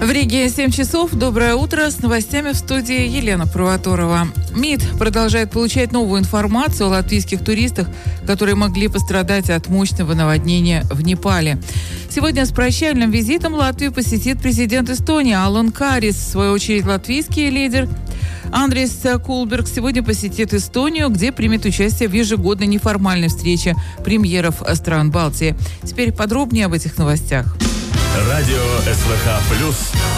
В Риге 7 часов. Доброе утро. С новостями в студии Елена Провоторова. МИД продолжает получать новую информацию о латвийских туристах, которые могли пострадать от мощного наводнения в Непале. Сегодня с прощальным визитом Латвию посетит президент Эстонии Алан Карис. В свою очередь, латвийский лидер Андрис Кулберг сегодня посетит Эстонию, где примет участие в ежегодной неформальной встрече премьеров стран Балтии. Теперь подробнее об этих новостях. Радио СВХ+.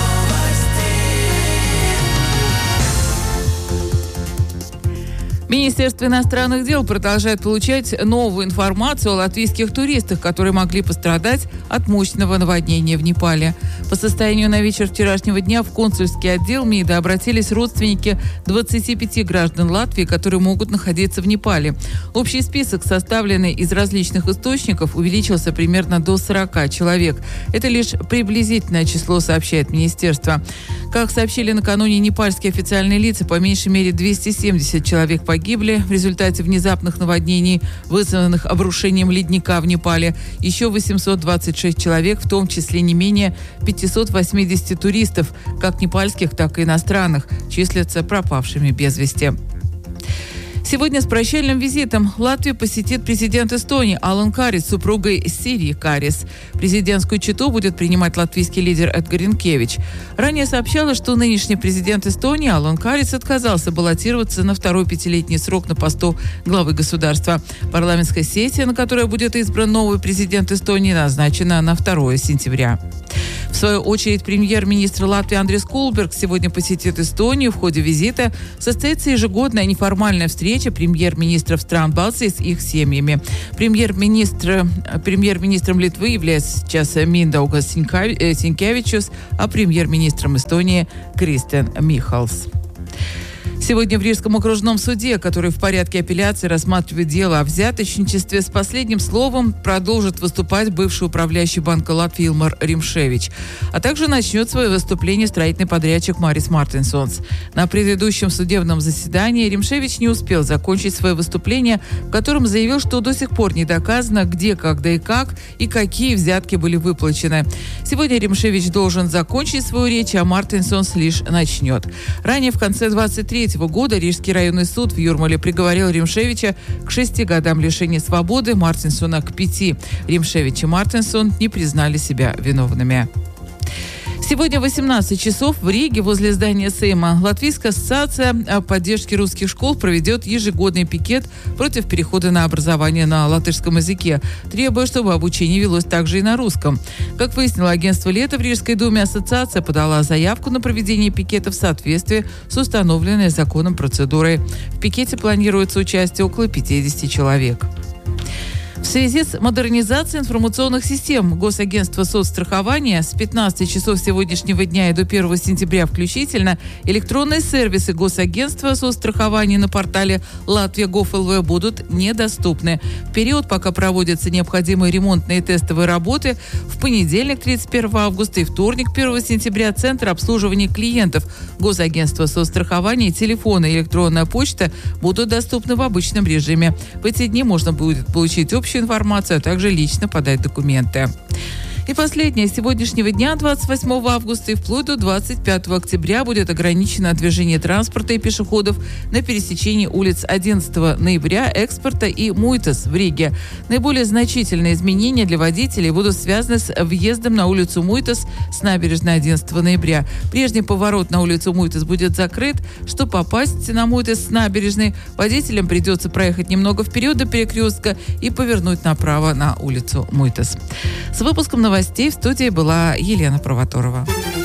Министерство иностранных дел продолжает получать новую информацию о латвийских туристах, которые могли пострадать от мощного наводнения в Непале. По состоянию на вечер вчерашнего дня в консульский отдел МИДа обратились родственники 25 граждан Латвии, которые могут находиться в Непале. Общий список, составленный из различных источников, увеличился примерно до 40 человек. Это лишь приблизительное число, сообщает министерство. Как сообщили накануне непальские официальные лица, по меньшей мере 270 человек погибли в результате внезапных наводнений, вызванных обрушением ледника в Непале. Еще 826 человек, в том числе не менее 580 туристов, как непальских, так и иностранных, числятся пропавшими без вести. Сегодня с прощальным визитом Латвию посетит президент Эстонии Алан Карис с супругой Сиви Карис. Президентскую чету будет принимать латвийский лидер Эдгар Ринкевич. Ранее сообщалось, что нынешний президент Эстонии Алан Карис отказался баллотироваться на второй пятилетний срок на посту главы государства. Парламентская сессия, на которой будет избран новый президент Эстонии, назначена на 2 сентября. В свою очередь, премьер-министр Латвии Андрис Кулберг сегодя посетит Эстонию. В ходе визита состоится ежегодная неформальная встреча премьер-министров стран Балтии с их семьями. Премьер-министром Литвы является сейчас Миндаugis Синкевичус, а премьер-министром Эстонии Кристен Михалс. Сегодня в Рижском окружном суде, который в порядке апелляции рассматривает дело о взяточничестве, с последним словом продолжит выступать бывший управляющий Банка Латвии Илмар Римшевич, а также начнет свое выступление строительный подрядчик Марис Мартинсонс. На предыдущем судебном заседании Римшевич не успел закончить свое выступление, в котором заявил, что до сих пор не доказано, где, когда и как, и какие взятки были выплачены. Сегодня Римшевич должен закончить свою речь, а Мартинсонс лишь начнет. Ранее, в конце 23 года Рижский районный суд в Юрмале приговорил Римшевича к 6 годам лишения свободы, Мартинсона к 5. Римшевич и Мартинсон не признали себя виновными. Сегодня в 18 часов в Риге возле здания Сейма Латвийская ассоциация поддержки русских школ проведет ежегодный пикет против перехода на образование на латышском языке, требуя, чтобы обучение велось также и на русском. Как выяснило агентство «Лето», в Рижской думе ассоциация подала заявку на проведение пикета в соответствии с установленной законом процедурой. В пикете планируется участие около 50 человек. В связи с модернизацией информационных систем Госагентства соцстрахования с 15 часов сегодняшнего дня и до 1 сентября включительно электронные сервисы Госагентства соцстрахования на портале Латвия.gov.lv будут недоступны. В период, пока проводятся необходимые ремонтные и тестовые работы, в понедельник, 31 августа и вторник, 1 сентября, Центр обслуживания клиентов Госагентства соцстрахования, телефоны и электронная почта будут доступны в обычном режиме. В эти дни можно будет получить общую информацию, а также лично подать документы. И последнее. С сегодняшнего дня, 28 августа и вплоть до 25 октября будет ограничено движение транспорта и пешеходов на пересечении улиц 11 ноября, Экспорта и Муйтас в Риге. Наиболее значительные изменения для водителей будут связаны с въездом на улицу Муйтас с набережной 11 ноября. Прежний поворот на улицу Муйтас будет закрыт. Чтобы попасть на Муйтас с набережной, водителям придется проехать немного вперед до перекрестка и повернуть направо на улицу Муйтас. С выпуском новостей в студии была Елена Провоторова.